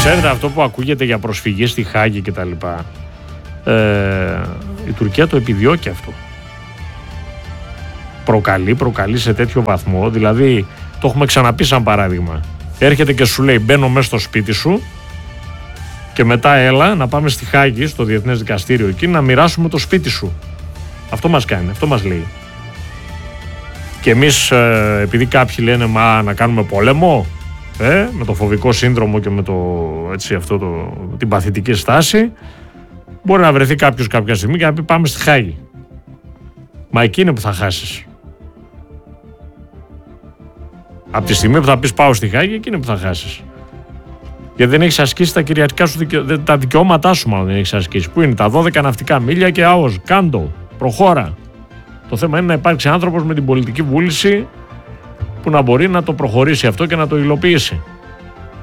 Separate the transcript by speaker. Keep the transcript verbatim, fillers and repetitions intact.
Speaker 1: Ξέρετε αυτό που ακούγεται για προσφυγή στη Χάγη και τα λοιπά. Ε, η Τουρκία το επιδιώκει αυτό. Προκαλεί, προκαλεί σε τέτοιο βαθμό. Δηλαδή, το έχουμε ξαναπεί σαν παράδειγμα. Έρχεται και σου λέει μπαίνω μέσα στο σπίτι σου και μετά έλα να πάμε στη Χάγη, στο Διεθνές Δικαστήριο εκεί, να μοιράσουμε το σπίτι σου. Αυτό μας κάνει, αυτό μας λέει. Και εμείς, ε, επειδή κάποιοι λένε μα να κάνουμε πόλεμο, ε, με το φοβικό σύνδρομο και με το, έτσι, αυτό το, την παθητική στάση, μπορεί να βρεθεί κάποιος κάποια στιγμή και να πει πάμε στη Χάγη. Μα εκεί είναι που θα χάσεις. Από τη στιγμή που θα πεις πάω στη Χάγη, εκεί είναι που θα χάσεις. Γιατί δεν έχεις ασκήσει τα κυριαρχικά σου δικαι... τα δικαιώματά σου, μάλλον δεν έχεις ασκήσει. Πού είναι τα δώδεκα ναυτικά μίλια και αός, κάντο, προχώρα. Το θέμα είναι να υπάρξει άνθρωπος με την πολιτική βούληση που να μπορεί να το προχωρήσει αυτό και να το υλοποιήσει.